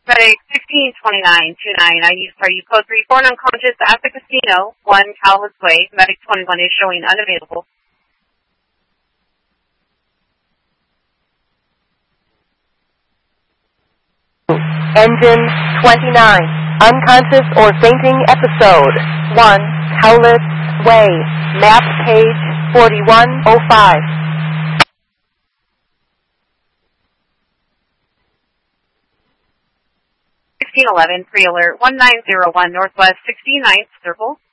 Medic 162929, are you code 3 for an unconscious at the casino, 1 Calhoun Way. Medic 21 is showing unavailable. Engine 29, unconscious or fainting episode, 1 Howlett Way, map page 4105. 1611, pre-alert 1901 Northwest 69th Circle.